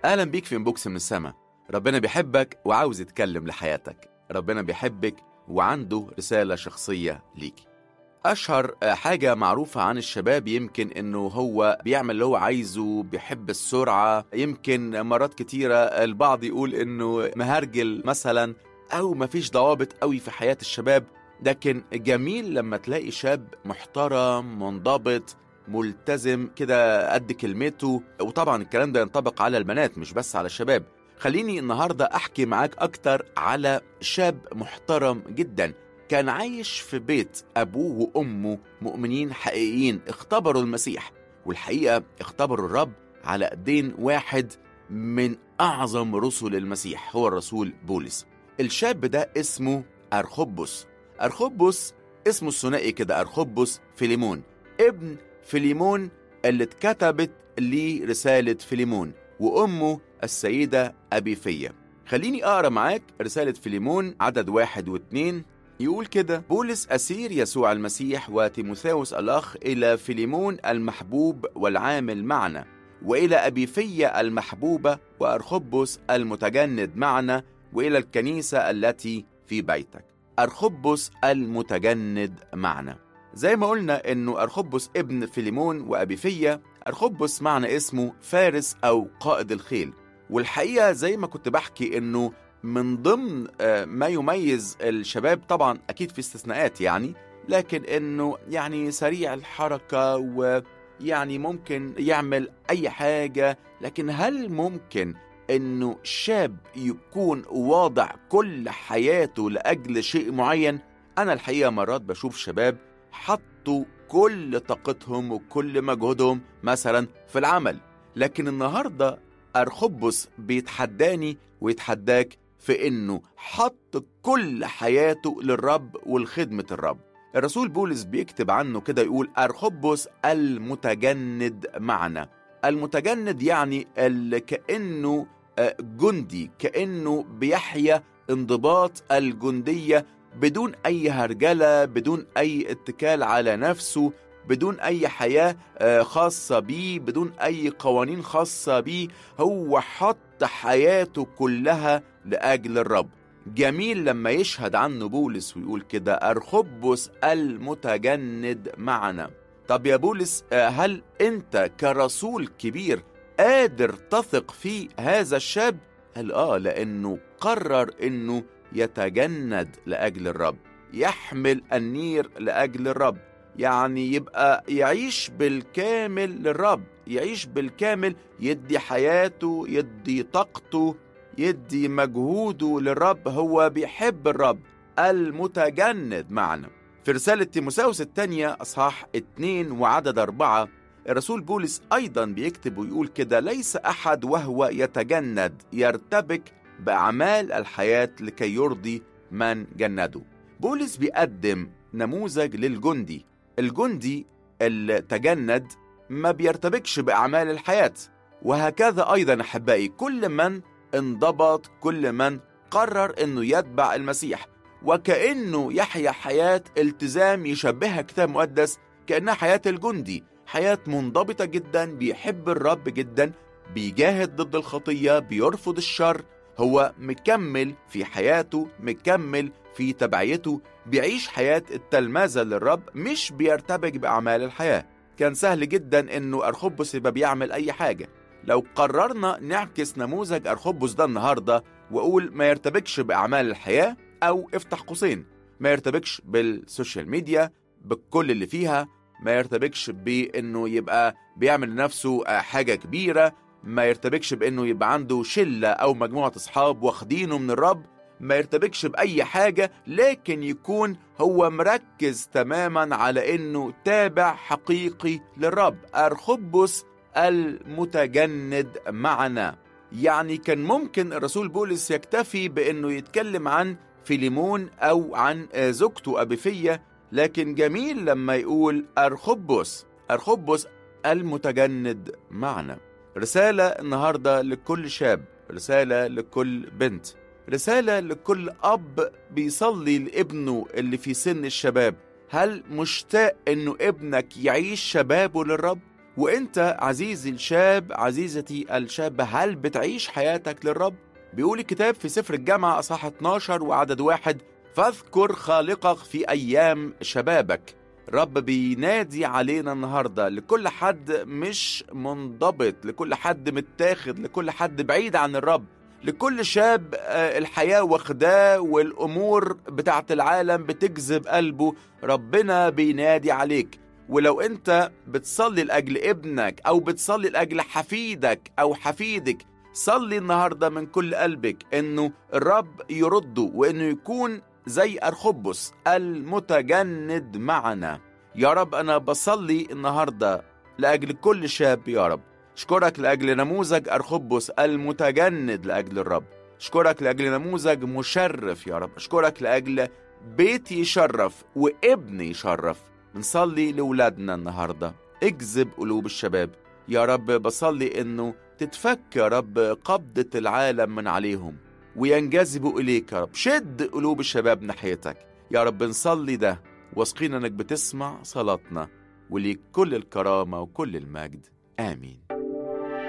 أهلا بيك في انبوكس من السما. ربنا بيحبك وعاوز يتكلم لحياتك. ربنا بيحبك وعنده رسالة شخصية ليك. أشهر حاجة معروفة عن الشباب يمكن إنه هو بيعمل اللي هو عايزه، بيحب السرعة. يمكن مرات كتيرة البعض يقول إنه مهرجل مثلا، أو مفيش ضوابط قوي في حياة الشباب. لكن جميل لما تلاقي شاب محترم منضبط ملتزم كده قد كلمته. وطبعا الكلام ده ينطبق على البنات مش بس على الشباب. خليني النهاردة أحكي معاك أكتر على شاب محترم جدا كان عايش في بيت أبوه وأمه مؤمنين حقيقيين، اختبروا المسيح، والحقيقة اختبروا الرب على ايدين واحد من أعظم رسل المسيح، هو الرسول بولس. الشاب ده اسمه أرخبس. أرخبس اسمه الثنائي كده، أرخبس فيليمون، ابن فيليمون اللي اتكتبت ليه رسالة فيليمون، وأمه السيدة أبيفية. خليني أقرأ معاك رسالة فيليمون عدد 1 و2. يقول كده: بولس أسير يسوع المسيح وتيموثاوس الأخ إلى فيليمون المحبوب والعامل معنا، وإلى أبيفية المحبوبة وأرخبس المتجند معنا، وإلى الكنيسة التي في بيتك. أرخبس المتجند معنا، زي ما قلنا إنه أرخبس ابن فيليمون وأبيفية. أرخبس معنى اسمه فارس أو قائد الخيل. والحقيقة زي ما كنت بحكي إنه من ضمن ما يميز الشباب، طبعا أكيد في استثناءات يعني، لكن إنه يعني سريع الحركة، ويعني ممكن يعمل أي حاجة. لكن هل ممكن إنه شاب يكون واضع كل حياته لأجل شيء معين؟ أنا الحقيقة مرات بشوف شباب حطوا كل طاقتهم وكل مجهودهم مثلا في العمل، لكن النهاردة أرخبس بيتحداني ويتحداك في إنه حط كل حياته للرب والخدمة الرب. الرسول بولس بيكتب عنه كده، يقول: أرخبس المتجند معنا. المتجند يعني اللي كأنه جندي، كأنه بيحيا انضباط الجندية بدون أي هرجلة، بدون أي اتكال على نفسه، بدون أي حياة خاصة بيه، بدون أي قوانين خاصة بيه. هو حط حياته كلها لأجل الرب. جميل لما يشهد عنه بولس ويقول كده: أرخبس المتجند معنا. طب يا بولس، هل أنت كرسول كبير قادر تثق في هذا الشاب؟ قال لأنه قرر أنه يتجند لأجل الرب، يحمل النير لأجل الرب، يعني يبقى يعيش بالكامل للرب، يعيش بالكامل، يدي حياته، يدي طاقته، يدي مجهوده للرب. هو بيحب الرب. المتجند معنا. في رسالة تيموثاوس الثانية أصحاح 2 وعدد 4 الرسول بولس أيضا بيكتب ويقول كده: ليس أحد وهو يتجند يرتبك بأعمال الحياة لكي يرضي من جنده. بولس بيقدم نموذج للجندي. الجندي اللي تجند ما بيرتبكش بأعمال الحياة. وهكذا أيضا أحبائي، كل من انضبط، كل من قرر أنه يتبع المسيح وكأنه يحيا حياة التزام يشبهها كتاب مقدس كأنها حياة الجندي، حياة منضبطة جدا، بيحب الرب جدا، بيجاهد ضد الخطية، بيرفض الشر. هو مكمل في حياته، مكمل في تبعيته، بيعيش حياة التلمذة للرب، مش بيرتبك بأعمال الحياة. كان سهل جدا انه أرخبس يبقى بيعمل اي حاجة. لو قررنا نعكس نموذج أرخبس ده النهاردة وأقول ما يرتبكش بأعمال الحياة، أو افتح قوسين ما يرتبكش بالسوشيال ميديا بكل اللي فيها، ما يرتبكش بأنه يبقى بيعمل لنفسه حاجة كبيرة، ما يرتبكش بأنه يبقى عنده شلة أو مجموعة أصحاب واخدينه من الرب، ما يرتبكش بأي حاجة، لكن يكون هو مركز تماما على أنه تابع حقيقي للرب. أرخبس المتجند معنا. يعني كان ممكن الرسول بولس يكتفي بأنه يتكلم عن فيليمون أو عن زوجته أبيفية، لكن جميل لما يقول أرخبس المتجند معنا. رسالة النهاردة لكل شاب، رسالة لكل بنت، رسالة لكل أب بيصلي لابنه اللي في سن الشباب. هل مشتاق أنه ابنك يعيش شبابه للرب وانت عزيزي الشاب، عزيزتي الشابة، هل بتعيش حياتك للرب؟ بيقول الكتاب في سفر الجامعة أصحاح 12 وعدد 1: فاذكر خالقك في أيام شبابك. رب بينادي علينا النهاردة لكل حد مش منضبط، لكل حد متاخد، لكل حد بعيد عن الرب، لكل شاب الحياة واخداه والأمور بتاعت العالم بتجذب قلبه. ربنا بينادي عليك. ولو انت بتصلي لأجل ابنك أو بتصلي لأجل حفيدك أو حفيدك، صلي النهاردة من كل قلبك إنه الرب يرده، وإنه يكون زي أرخبس المتجند معنا. يا رب أنا بصلي النهاردة لأجل كل شاب. يا رب أشكرك لأجل نموذج أرخبس المتجند لأجل الرب. أشكرك لأجل نموذج مشرف. يا رب أشكرك لأجل بيت يشرف وابن يشرف. بنصلي لأولادنا النهاردة، اجذب قلوب الشباب. يا رب بصلي إنه تتفك يا رب قبضة العالم من عليهم وينجذبوا إليك. يا رب شد قلوب الشباب ناحيتك. يا رب نصلي ده واثقين إنك بتسمع صلاتنا، وليك كل الكرامة وكل المجد. آمين.